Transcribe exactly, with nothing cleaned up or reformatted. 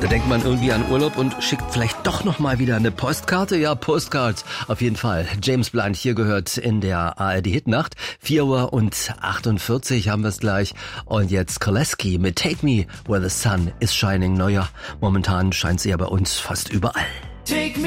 Da denkt man irgendwie an Urlaub und schickt vielleicht doch noch mal wieder eine Postkarte. Ja, Postcards auf jeden Fall. James Blunt hier gehört in der A R D-Hitnacht. vier Uhr und achtundvierzig haben wir es gleich. Und jetzt Koleski mit Take Me Where the Sun is Shining. Naja, momentan scheint sie ja bei uns fast überall. Take